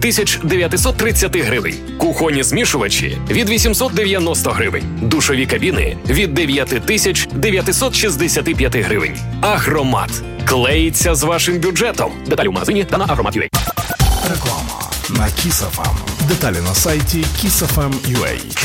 930 гривень. Кухонні змішувачі від 890 гривень. Душові кабіни від 9965 гривень. Агромат. Клеїться з вашим бюджетом. Деталі в магазині та на Агромат.ua. Реклама на Kiss FM. Деталі на сайті kissfm.ua.